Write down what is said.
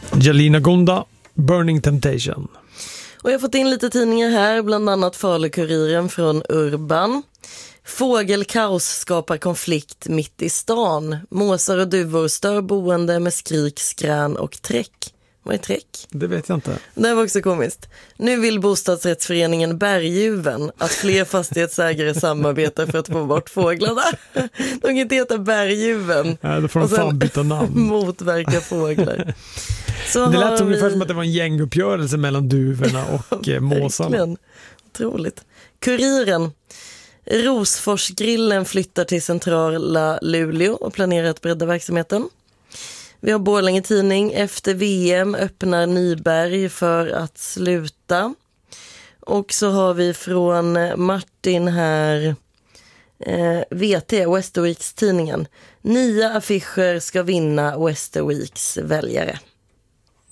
Jelina Gonda, Burning Temptation. Och jag har fått in lite tidningar här, bland annat Falukuriren från Urban. Fågelkaos skapar konflikt mitt i stan. Måsar och duvor stör boende med skrik, skrän och träck. Vad är träck? Det vet jag inte. Det var också komiskt. Nu vill bostadsrättsföreningen Berguven att fler fastighetsägare samarbetar för att få bort fåglarna. De kan inte heta Berguven. Ja, då får de fan byta namn. Motverka fåglar. Så det lät ungefär som att det var en gänguppgörelse mellan duvorna och måsarna. Verkligen. Otroligt. Kuriren. Rosforsgrillen flyttar till centrala Luleå och planerar att bredda verksamheten. Vi har Borlänge Tidning. Efter VM öppnar Nyberg för att sluta. Och så har vi från Martin här VT, Westerweeks tidningen. 9 affischer ska vinna Westerweeks väljare.